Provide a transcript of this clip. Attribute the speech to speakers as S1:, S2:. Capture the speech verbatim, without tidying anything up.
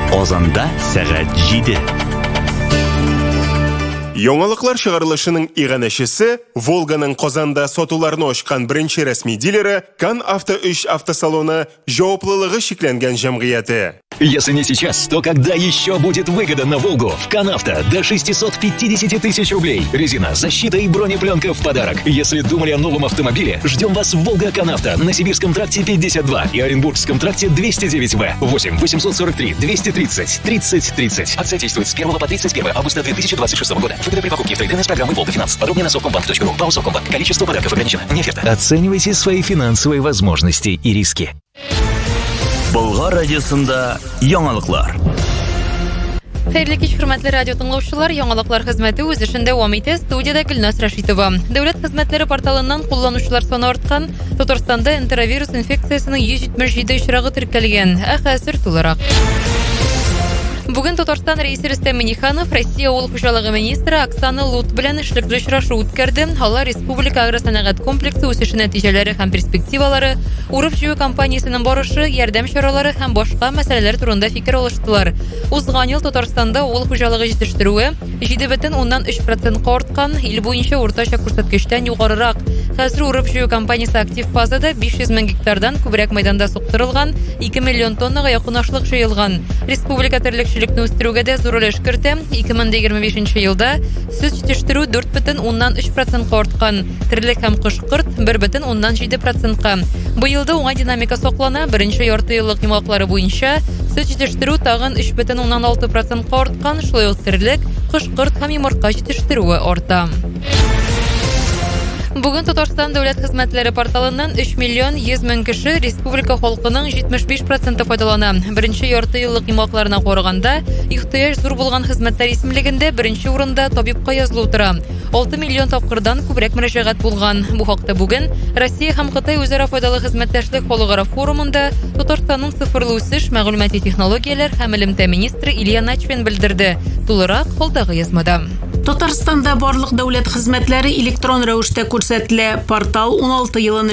S1: Озанда сәгать җиде.
S2: Яңалыклар чыгарылышының иганәчесе Волганың Казанда сатуларны ачкан беренче рәсми дилеры Кан Авто өч автосалоны җаваплылыгы шикләнгән җәмгыяте.
S3: Если не сейчас, то когда еще будет выгода на Волгу? В Канавто до шестисот пятидесяти тысяч рублей. Резина, защита и бронепленка в подарок. Если думали о новом автомобиле, ждем вас в Волга Канавто на Сибирском тракте пятьдесят два и Оренбургском тракте двести девять В. восемь восемьсот сорок три двести тридцать тридцать тридцать. Акция действует с первого по тридцать первое августа две тысячи двадцать шестого года. Выгода при покупке в трейдинг с программой Волга Финанс. Подробнее на совкомбанк точка ру. ПАО Совкомбанк. Количество подарков ограничено. Не оферта.
S4: Оценивайте свои финансовые возможности и риски.
S1: Болгар радиосында яңалыклар.
S5: Хәерле кич, хөрмәтле радио тыңлаучылар, яңалыклар хезмәте үз эшен дәвам итә. Студиядә Гөлнас Рашитова. Дәүләт хезмәтләре порталыннан кулланучылар саны арткан. Татарстанда энтеровирус инфекциясының йөз җитмеш җиде очрагы теркәлгән. Ә хәзер тулырак. Бүген Татарстан рәисе Рөстәм Миңнеханов Россия авыл хуҗалыгы министры Оксана Лут белән эшлекле очрашу үткәрде. Алар республика агросәнәгать комплексы үсеше нәтиҗәләре һәм перспективалары, урып-җыю кампаниясенең барышы, ярдәм чаралары һәм башка мәсьәләләр турында фикер алыштылар. Узган ел Татарстанда авыл хуҗалыгы җитештерүе җиде бөтен уннан өч процентка арткан, ил буенча уртача күрсәткечтән югарырак. Хәзер урып-җыю кампаниясе актив фазада биш йөз мең гектардан күбрәк мәйданда суктырылган, ике миллион тоннага якын ашлык җыелган. Республика терлекчелекне үстерүгә дә зур өлеш кертә. ике мең егерме бишенче елда сөт җитештерү дүрт бөтен уннан өч процентка арткан, терлек һәм кош-корт бер бөтен уннан җиде процентка. Бу елда уңай динамика саклана. Беренче ярты еллык йомгаклары буенча сөт җитештерү тагын өч бөтен уннан алты процентка арткан, шулай ук терлек, кош-корт һәм йомырка җитештерүе арта. Бүген Татарстан дәүләт хезмәтләре порталыннан өч миллион йөз мең кеше республика халкының җитмеш биш проценты файдалана. Беренче ярты еллык йомгакларына караганда, ихтыяҗ зур булган хезмәтләр исемлегендә беренче урында табибка язылу тора. алты миллион тапкырдан күбрәк мөрәҗәгать булган. Бу хакта бүген Россия һәм Кытай үзара файдалы хезмәттәшлек халыкара форумында Татарстанның цифрлы үсеш, мәгълүмати технологияләр һәм элемтә министры Илья Начвин белдерде. Тулырак халдагы язмада.
S6: Татарстанда барлык дәүләт хезмәтләре электрон рәвештә күрсәтелә. Портал уналты елын